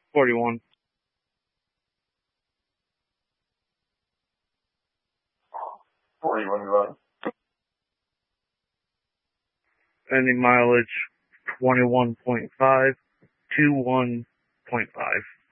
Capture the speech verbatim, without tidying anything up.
forty-one. forty-one run. Pending mileage twenty-one point five, twenty-one point five.